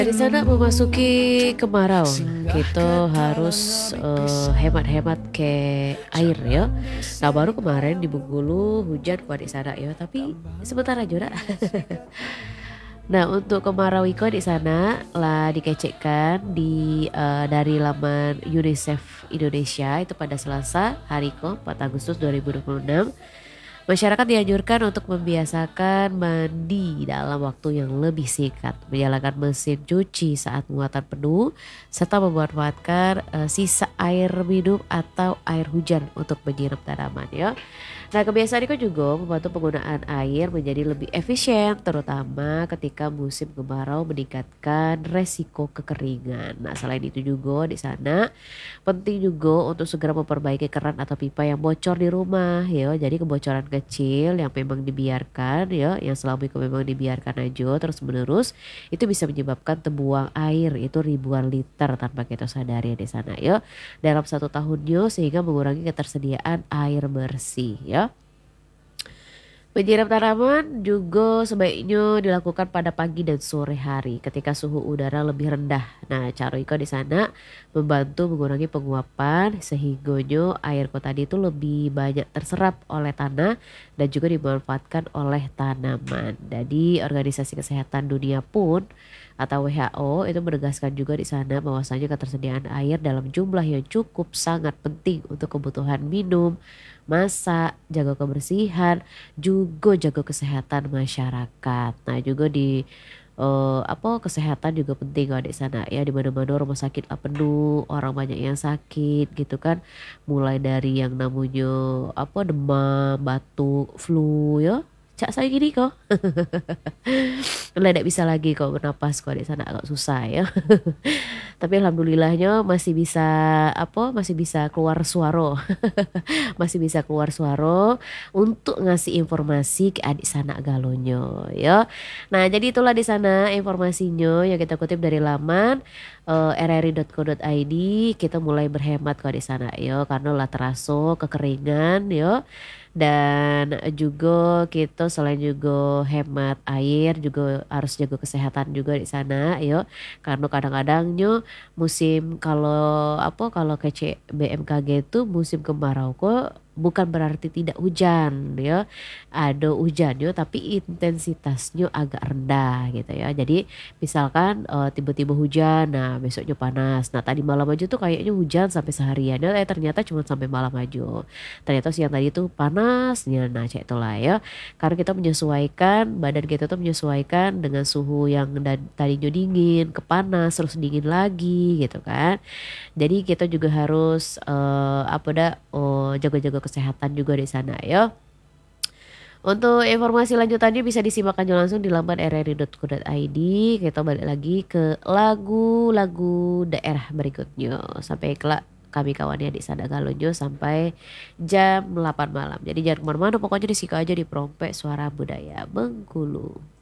Di sana memasuki kemarau, kita harus hemat-hemat ke air ya. Nah baru kemarin di Bengkulu hujan kuat di sana ya, tapi sebentar aja dah. Nah untuk kemarau iko di sana lah dikecekkan dari laman UNICEF Indonesia itu pada Selasa hari ke 4 Agustus 2026. Masyarakat dianjurkan untuk membiasakan mandi dalam waktu yang lebih singkat, menyalakan mesin cuci saat muatan penuh, serta memanfaatkan sisa air minum atau air hujan untuk menyiram tanaman ya. Nah kebiasaan itu juga membantu penggunaan air menjadi lebih efisien, terutama ketika musim kemarau meningkatkan resiko kekeringan. Nah selain itu juga di sana penting juga untuk segera memperbaiki keran atau pipa yang bocor di rumah ya. Jadi kebocoran kecil yang memang dibiarkan ya, yang selama itu memang dibiarkan aja terus menerus itu bisa menyebabkan terbuang air itu ribuan liter tanpa kita sadari di sana ya dalam 1 tahunnya, sehingga mengurangi ketersediaan air bersih ya. Menyiram tanaman juga sebaiknya dilakukan pada pagi dan sore hari ketika suhu udara lebih rendah. Nah, cara Iko di sana membantu mengurangi penguapan sehingga air kota tadi itu lebih banyak terserap oleh tanah dan juga dimanfaatkan oleh tanaman. Jadi, Organisasi Kesehatan Dunia pun atau WHO itu menegaskan juga di sana bahwasanya ketersediaan air dalam jumlah yang cukup sangat penting untuk kebutuhan minum, masak, jaga kebersihan, juga jaga kesehatan masyarakat. Nah juga di kesehatan juga penting kalau di sana ya, di mana-mana rumah sakit lah penuh, orang banyak yang sakit gitu kan. Mulai dari yang namanya demam, batuk, flu ya. Cak saya gini kok. Udah tidak bisa lagi kok bernapas kok di sana, agak susah ya. Tapi alhamdulillahnya masih bisa keluar suara. Masih bisa keluar suara untuk ngasih informasi ke adik sanak galonyo ya. Nah, jadi itulah di sana informasinya yang kita kutip dari laman rri.co.id. Kita mulai berhemat kok di sana ya, karena lah terasa kekeringan ya. Dan juga kita selain juga hemat air juga harus jaga kesehatan juga di sana ya. Karena kadang-kadangnya musim kalau kece BMKG itu musim kemarau kok bukan berarti tidak hujan ya. Ada hujannya tapi intensitasnya agak rendah gitu ya. Jadi misalkan tiba-tiba hujan, nah besoknya panas. Nah tadi malam aja tuh kayaknya hujan sampai seharian ya, ternyata cuma sampai malam aja. Ternyata siang tadi tuh panasnya, nah cek itulah ya. Karena kita menyesuaikan, badan kita tuh menyesuaikan dengan suhu yang tadinya dingin ke panas terus dingin lagi gitu kan. Jadi kita juga harus jaga-jaga kesehatan juga di sana ya. Untuk informasi lanjutannya bisa disimak aja langsung di laman rri.co.id. Kita balik lagi ke lagu-lagu daerah berikutnya. Sampai kelak kami kawannya di sana Galonjo sampai jam 8 malam. Jadi jangan kemana-mana, pokoknya di situ aja di Prompek Suara Budaya Bengkulu.